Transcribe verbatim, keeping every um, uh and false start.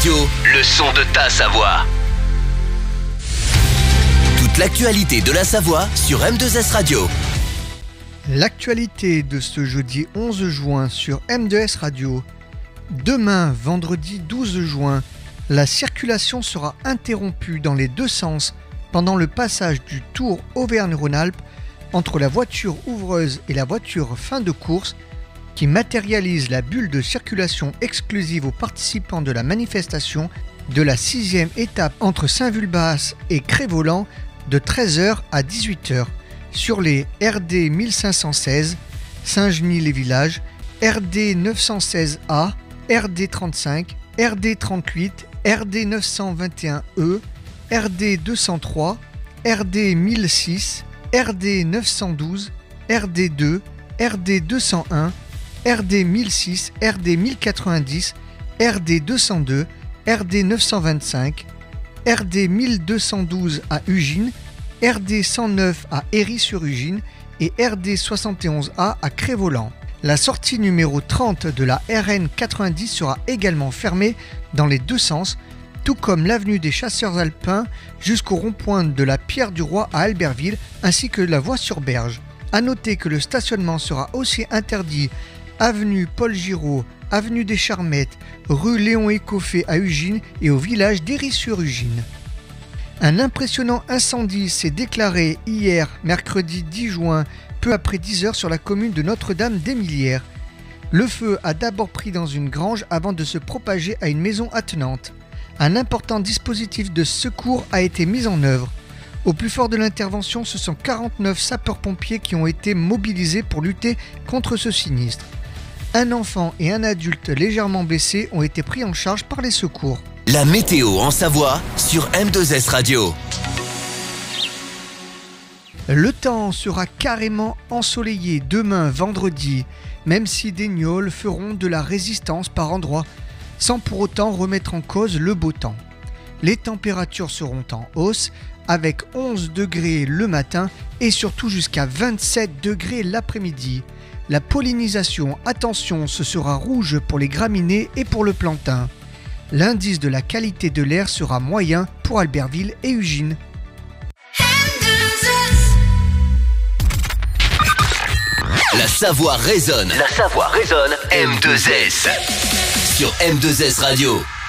Radio, le son de ta Savoie. Toute l'actualité de la Savoie sur M deux S Radio. L'actualité de ce jeudi onze juin sur M deux S Radio. Demain, vendredi douze juin, la circulation sera interrompue dans les deux sens pendant le passage du Tour Auvergne-Rhône-Alpes entre la voiture ouvreuse et la voiture fin de course qui matérialise la bulle de circulation exclusive aux participants de la manifestation de la sixième étape entre Saint-Vulbas et Cré-Voland de treize heures à dix-huit heures sur les R D mille cinq cent seize, Saint-Genis-les-Villages, R D neuf cent seize A, R D trente-cinq, R D trente-huit, R D neuf cent vingt et un E, R D deux cent trois, R D mille six, R D neuf cent douze, R D deux, R D deux cent un, R D mille six, R D mille quatre-vingt-dix, R D deux cent deux, R D neuf cent vingt-cinq, R D mille deux cent douze à Ugine, R D cent neuf à Héry-sur-Ugine et R D soixante et onze A à Cré-Voland. La sortie numéro trente de la R N quatre-vingt-dix sera également fermée dans les deux sens, tout comme l'avenue des Chasseurs Alpins jusqu'au rond-point de la Pierre du Roi à Albertville ainsi que la voie sur Berge. A noter que le stationnement sera aussi interdit avenue Paul Giraud, avenue des Charmettes, rue Léon Écoffé à Ugine et au village d'Héry-sur-Ugine. Un impressionnant incendie s'est déclaré hier, mercredi dix juin, peu après dix heures sur la commune de Notre-Dame-d'Émilières. Le feu a d'abord pris dans une grange avant de se propager à une maison attenante. Un important dispositif de secours a été mis en œuvre. Au plus fort de l'intervention, ce sont quarante-neuf sapeurs-pompiers qui ont été mobilisés pour lutter contre ce sinistre. Un enfant et un adulte légèrement blessés ont été pris en charge par les secours. La météo en Savoie sur M deux S Radio. Le temps sera carrément ensoleillé demain vendredi, même si des gnôles feront de la résistance par endroits, sans pour autant remettre en cause le beau temps. Les températures seront en hausse, avec onze degrés le matin et surtout jusqu'à vingt-sept degrés l'après-midi. La pollinisation, attention, ce sera rouge pour les graminées et pour le plantain. L'indice de la qualité de l'air sera moyen pour Albertville et Ugine. La Savoie résonne. La Savoie résonne. M deux S. Sur M deux S Radio.